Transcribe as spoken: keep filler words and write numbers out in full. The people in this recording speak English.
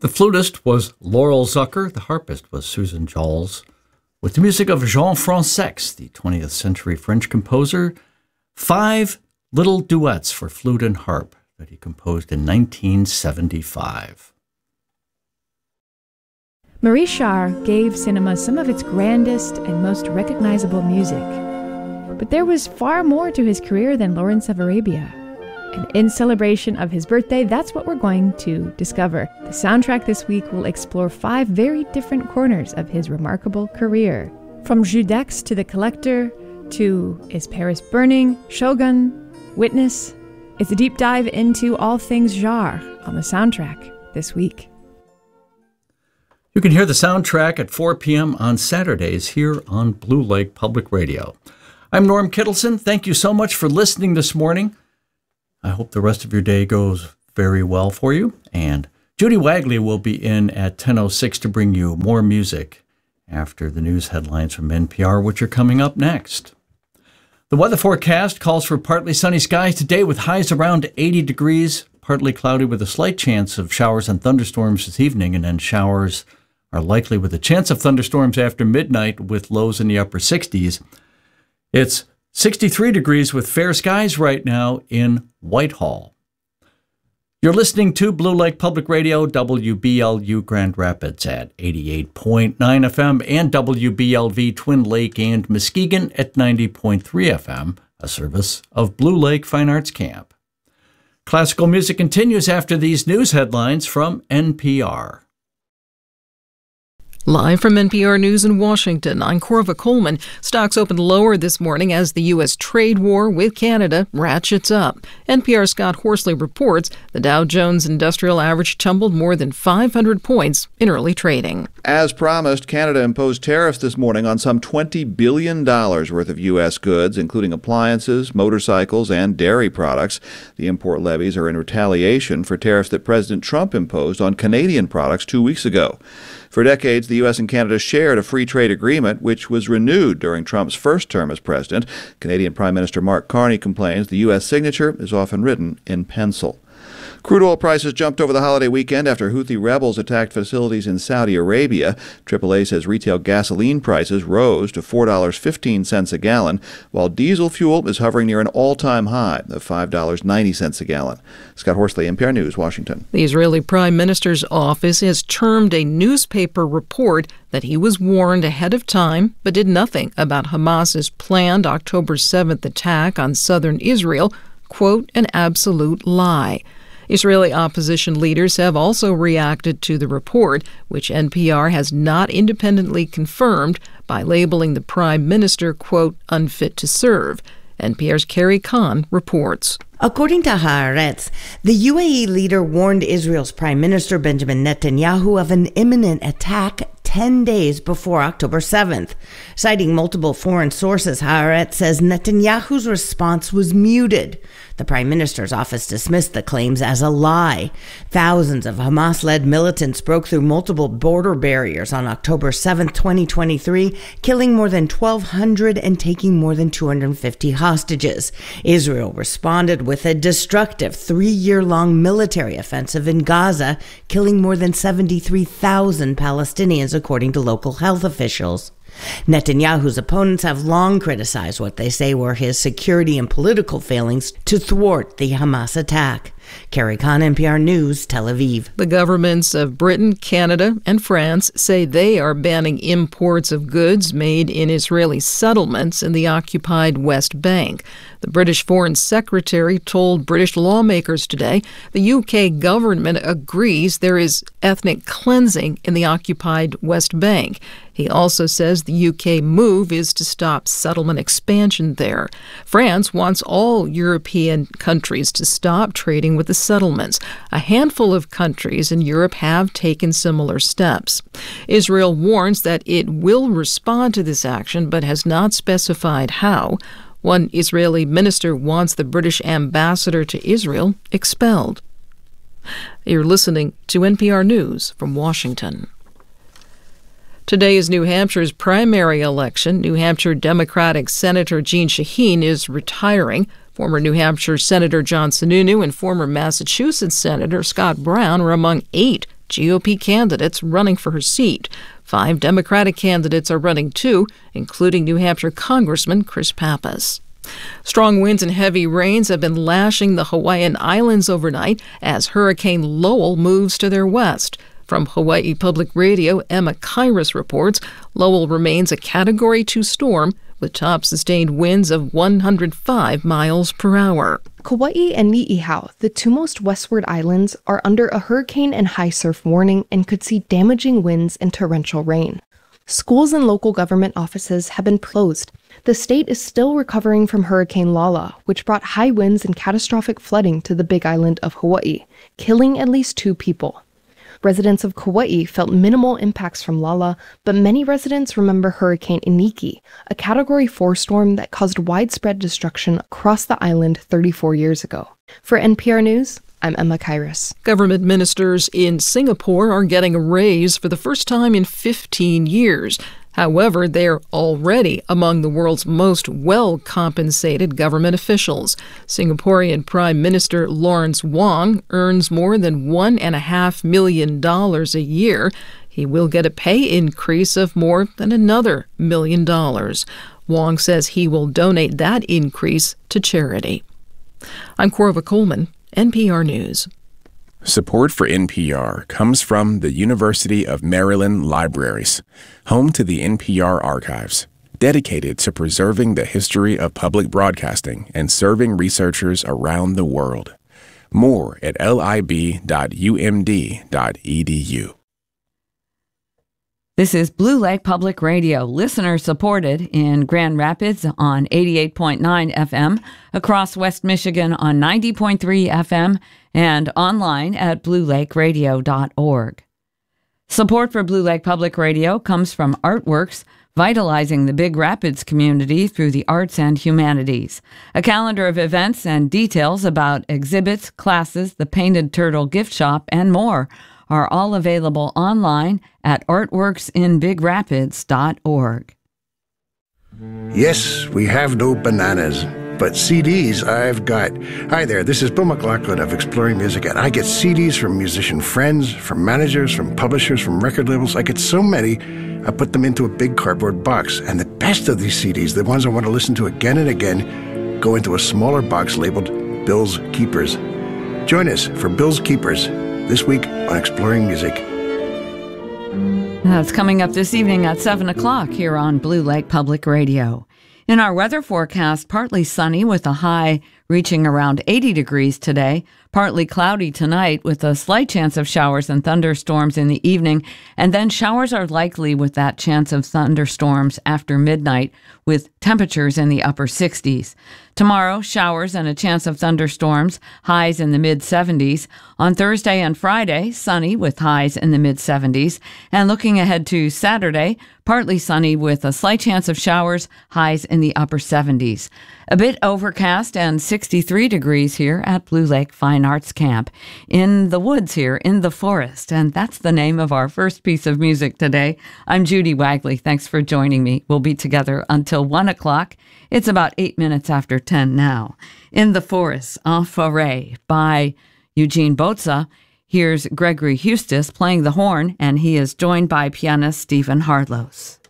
The flutist was Laurel Zucker. The harpist was Susan Jawles. With the music of Jean Fransex, the twentieth century French composer, five little duets for flute and harp that he composed in nineteen seventy-five. Maurice Jarre gave cinema some of its grandest and most recognizable music. But there was far more to his career than Lawrence of Arabia. And in celebration of his birthday, that's what we're going to discover. The soundtrack this week will explore five very different corners of his remarkable career. From Judex to The Collector, to Is Paris Burning, Shogun, Witness. It's a deep dive into all things Jarre on the soundtrack this week. You can hear the soundtrack at four p.m. on Saturdays here on Blue Lake Public Radio. I'm Norm Kittleson. Thank you so much for listening this morning. I hope the rest of your day goes very well for you. And Judy Wagley will be in at ten oh six to bring you more music after the news headlines from N P R, which are coming up next. The weather forecast calls for partly sunny skies today with highs around eighty degrees, partly cloudy with a slight chance of showers and thunderstorms this evening, and then showers are likely with a chance of thunderstorms after midnight with lows in the upper sixties. It's sixty-three degrees with fair skies right now in Whitehall. You're listening to Blue Lake Public Radio, W B L U Grand Rapids at eighty-eight point nine F M and W B L V Twin Lake and Muskegon at ninety point three F M, a service of Blue Lake Fine Arts Camp. Classical music continues after these news headlines from N P R. Live from N P R News in Washington, I'm Corva Coleman. Stocks opened lower this morning as the U S trade war with Canada ratchets up. N P R's Scott Horsley reports the Dow Jones Industrial Average tumbled more than five hundred points in early trading. As promised, Canada imposed tariffs this morning on some twenty billion dollars worth of U S goods, including appliances, motorcycles, and dairy products. The import levies are in retaliation for tariffs that President Trump imposed on Canadian products two weeks ago. For decades, the U S and Canada shared a free trade agreement, which was renewed during Trump's first term as president. Canadian Prime Minister Mark Carney complains the U S signature is often written in pencil. Crude oil prices jumped over the holiday weekend after Houthi rebels attacked facilities in Saudi Arabia. triple A says retail gasoline prices rose to four dollars and fifteen cents a gallon, while diesel fuel is hovering near an all-time high of five dollars and ninety cents a gallon. Scott Horsley, N P R News, Washington. The Israeli Prime Minister's office has termed a newspaper report that he was warned ahead of time but did nothing about Hamas's planned October seventh attack on southern Israel, quote, an absolute lie. Israeli opposition leaders have also reacted to the report, which N P R has not independently confirmed, by labeling the prime minister, quote, unfit to serve. N P R's Carrie Kahn reports. According to Haaretz, the U A E leader warned Israel's Prime Minister Benjamin Netanyahu of an imminent attack ten days before October seventh. Citing multiple foreign sources, Haaretz says Netanyahu's response was muted. The Prime Minister's office dismissed the claims as a lie. Thousands of Hamas-led militants broke through multiple border barriers on October seventh, twenty twenty-three, killing more than twelve hundred and taking more than two hundred fifty hostages. Israel responded with a destructive three-year-long military offensive in Gaza, killing more than seventy-three thousand Palestinians, according to local health officials. Netanyahu's opponents have long criticized what they say were his security and political failings to thwart the Hamas attack. Carrie Kahn, N P R News, Tel Aviv. The governments of Britain, Canada, and France say they are banning imports of goods made in Israeli settlements in the occupied West Bank. The British Foreign Secretary told British lawmakers today the U K government agrees there is ethnic cleansing in the occupied West Bank. He also says the U K move is to stop settlement expansion there. France wants all European countries to stop trading with the settlements. A handful of countries in Europe have taken similar steps. Israel warns that it will respond to this action, but has not specified how. One Israeli minister wants the British ambassador to Israel expelled. You're listening to N P R News from Washington. Today is New Hampshire's primary election. New Hampshire Democratic Senator Jeanne Shaheen is retiring. Former New Hampshire Senator John Sununu and former Massachusetts Senator Scott Brown are among eight G O P candidates running for her seat. Five Democratic candidates are running too, including New Hampshire Congressman Chris Pappas. Strong winds and heavy rains have been lashing the Hawaiian Islands overnight as Hurricane Lowell moves to their west. From Hawaii Public Radio, Emma Kairos reports Lowell remains a Category two storm with top sustained winds of one hundred five miles per hour. Kauai and Ni'ihau, the two most westward islands, are under a hurricane and high surf warning and could see damaging winds and torrential rain. Schools and local government offices have been closed. The state is still recovering from Hurricane Lala, which brought high winds and catastrophic flooding to the Big Island of Hawaii, killing at least two people. Residents of Kauai felt minimal impacts from Lala, but many residents remember Hurricane Iniki, a Category four storm that caused widespread destruction across the island thirty-four years ago. For N P R News, I'm Emma Kairos. Government ministers in Singapore are getting a raise for the first time in fifteen years. However, they're already among the world's most well-compensated government officials. Singaporean Prime Minister Lawrence Wong earns more than one and a half million dollars a year. He will get a pay increase of more than another million dollars. Wong says he will donate that increase to charity. I'm Corva Coleman, N P R News. Support for N P R comes from the University of Maryland Libraries, home to the N P R Archives, dedicated to preserving the history of public broadcasting and serving researchers around the world. More at lib dot u m d dot e d u. This is Blue Lake Public Radio, listener-supported in Grand Rapids on eighty-eight point nine F M, across West Michigan on ninety point three F M, and online at blue lake radio dot org. Support for Blue Lake Public Radio comes from Artworks, vitalizing the Big Rapids community through the arts and humanities. A calendar of events and details about exhibits, classes, the Painted Turtle gift shop, and more are all available online at artworks in big rapids dot org. Yes, we have no bananas, but C Ds I've got. Hi there, this is Bill McLaughlin of Exploring Music, and I get C Ds from musician friends, from managers, from publishers, from record labels. I get so many, I put them into a big cardboard box. And the best of these C Ds, the ones I want to listen to again and again, go into a smaller box labeled Bill's Keepers. Join us for Bill's Keepers this week on Exploring Music. That's coming up this evening at seven o'clock here on Blue Lake Public Radio. In our weather forecast, partly sunny with a high reaching around eighty degrees today. Partly cloudy tonight with a slight chance of showers and thunderstorms in the evening. And then showers are likely with that chance of thunderstorms after midnight with temperatures in the upper sixties. Tomorrow, showers and a chance of thunderstorms, highs in the mid-seventies. On Thursday and Friday, sunny with highs in the mid-seventies. And looking ahead to Saturday, partly sunny with a slight chance of showers, highs in the upper seventies. A bit overcast and sixty-three degrees here at Blue Lake Fine Arts Camp. In the woods here, in the forest. And that's the name of our first piece of music today. I'm Judy Wagley. Thanks for joining me. We'll be together until one o'clock. It's about eight minutes after ten now. In the Forest, En Forêt by Eugene Botza. Here's Gregory Hustis playing the horn, and he is joined by pianist Stephen Hardlos.